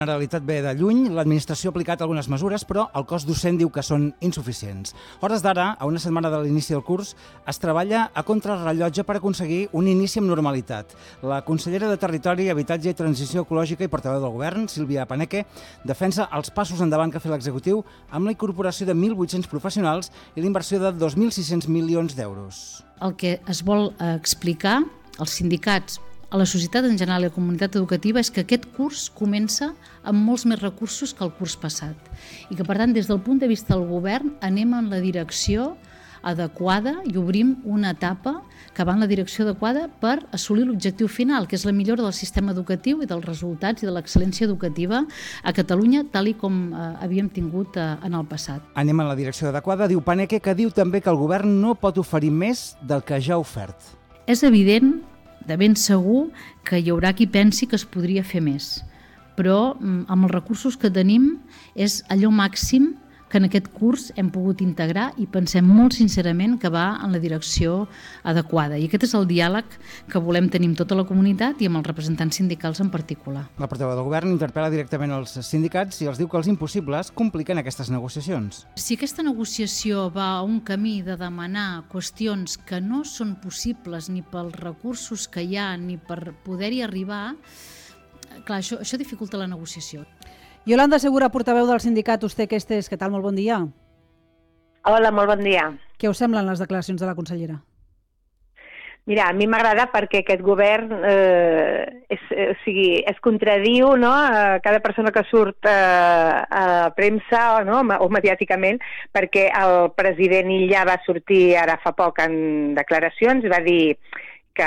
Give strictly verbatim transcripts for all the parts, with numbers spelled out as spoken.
La realitat ve de lluny, l'administració ha aplicat algunes mesures, però el cos docent diu que són insuficients. A hores d'ara, a una setmana de l'inici del curs, es treballa a contrarrellotge per aconseguir un inici amb normalitat. La consellera de Territori, Habitatge i Transició Ecològica i portaveu del govern, Sílvia Paneque, defensa els passos endavant que ha fet l'executiu amb la incorporació de mil vuit-cents professionals i l'inversió de dos mil sis-cents milions d'euros. El que es vol explicar als sindicats, a la societat en general i a la comunitat educativa és que aquest curs comença amb molts més recursos que el curs passat i que, per tant, des del punt de vista del govern anem en la direcció adequada i obrim una etapa que va en la direcció adequada per assolir l'objectiu final, que és la millora del sistema educatiu i dels resultats i de l'excel·lència educativa a Catalunya, tal i com eh, havíem tingut eh, en el passat. Anem en la direcció adequada, diu Paneque, que diu també que el govern no pot oferir més del que ja ha ofert. És evident, de ben segur, que hi haurà qui pensi que es podria fer més, però amb els recursos que tenim és allò màxim que en aquest curs hem pogut integrar i pensem molt sincerament que va en la direcció adequada. I aquest és el diàleg que volem tenir amb tota la comunitat i amb els representants sindicals en particular. La portaveu del govern interpel·la directament els sindicats i els diu que els impossibles compliquen aquestes negociacions. Si aquesta negociació va a un camí de demanar qüestions que no són possibles ni pels recursos que hi ha ni per poder-hi arribar, clar, això, això dificulta la negociació. Yolanda Segura, portaveu del sindicat Usted que Estés, què tal? Molt bon dia. Hola, molt bon dia. Què us semblen les declaracions de la consellera? Mira, a mi m'agrada perquè aquest govern eh, és, o sigui, es contradiu, no? Cada persona que surt eh, a premsa, no? o mediàticament, perquè el president Illa va sortir ara fa poc en declaracions i va dir que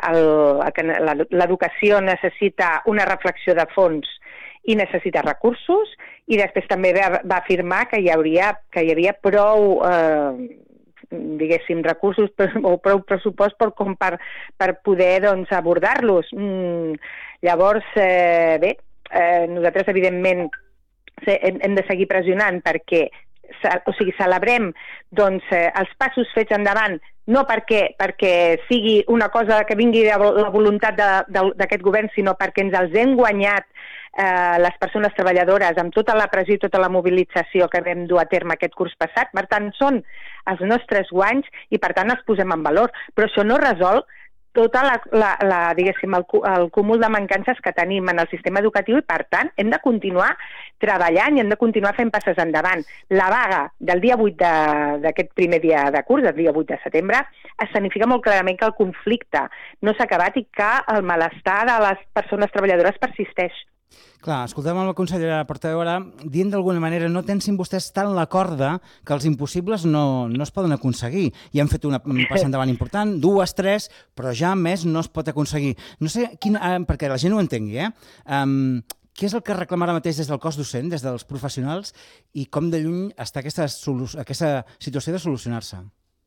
l'educació necessita una reflexió de fons i necessita recursos, i després també va, va afirmar que hi hauria, que hi havia prou, eh, diguéssim, recursos o prou pressupost per, com per, per poder doncs, abordar-los. Mm, llavors, eh, bé, eh, nosaltres evidentment hem, hem de seguir pressionant perquè o sigui, celebrem doncs, eh, els passos fets endavant, no perquè, perquè sigui una cosa que vingui de la voluntat d'aquest govern, sinó perquè ens els hem guanyat eh, les persones treballadores amb tota la pressió i tota la mobilització que vam dur a terme aquest curs passat. Per tant, són els nostres guanys i, per tant, els posem en valor. Però això no resol tota la, la, la, diguéssim, el, el cúmul de mancances que tenim en el sistema educatiu i, per tant, hem de continuar treballant i hem de continuar fent passes endavant. La vaga del dia vuit d'aquest primer dia de curs, del dia vuit de setembre, escenifica molt clarament que el conflicte no s'ha acabat i que el malestar de les persones treballadores persisteix. Clar, escoltem la consellera portaveu ara dient d'alguna manera no tensin vostès tant la corda que els impossibles no, no es poden aconseguir. I han fet una passa endavant important, dues, tres, però ja més no es pot aconseguir. No sé, quin, eh, perquè la gent ho entengui, eh? Um, què és el que reclama ara mateix des del cos docent, des dels professionals, i com de lluny està aquesta, aquesta situació de solucionar-se?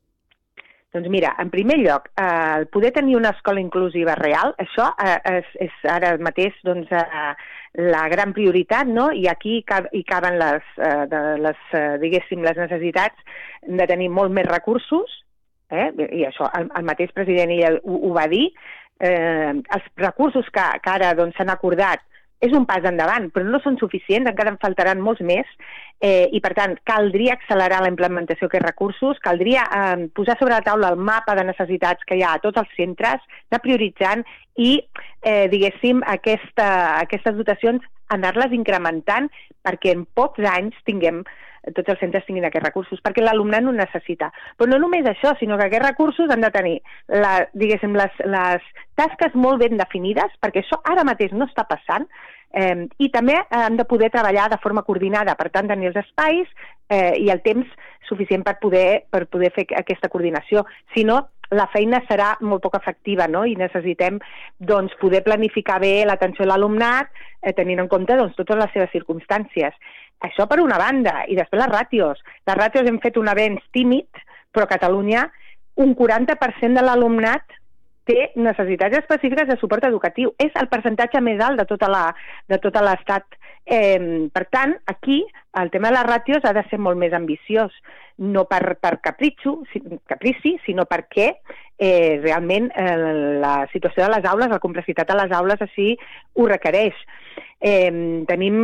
Doncs mira, en primer lloc, eh, el poder tenir una escola inclusiva real, això eh, és, és ara mateix doncs, eh, la gran prioritat, no? I aquí hi caben les, eh, de les, eh, diguéssim, les necessitats de tenir molt més recursos, eh? I això el, el mateix president ell ho, ho va dir, eh, els recursos que, que ara doncs, s'han acordat és un pas endavant, però no són suficients, encara en faltaran molts més, eh, i per tant caldria accelerar la implementació d'aquests recursos, caldria eh, posar sobre la taula el mapa de necessitats que hi ha a tots els centres, anar prioritzant i, eh, diguéssim, aquesta, aquestes dotacions anar-les incrementant perquè en pocs anys tinguem tots els centres tinguin aquests recursos, perquè l'alumnat no necessita. Però no només això, sinó que aquests recursos han de tenir la, diguéssim, les, les tasques molt ben definides, perquè això ara mateix no està passant, eh, i també han de poder treballar de forma coordinada, per tant, tenir els espais eh, i el temps suficient per poder, per poder fer aquesta coordinació. Si no, la feina serà molt poc efectiva, no? I necessitem doncs, poder planificar bé l'atenció a l'alumnat, eh, tenint en compte doncs, totes les seves circumstàncies. Això per una banda, i després les ràtios. Les ràtios hem fet un avenç tímid, però a Catalunya un quaranta per cent de l'alumnat té necessitats específiques de suport educatiu. És el percentatge més alt de tota la, de tot l'estat. Eh, per tant, aquí el tema de les ràtios ha de ser molt més ambiciós, no per, per capritxo, caprici, sinó perquè eh, realment eh, la situació de les aules, la complexitat de les aules així ho requereix. Eh, tenim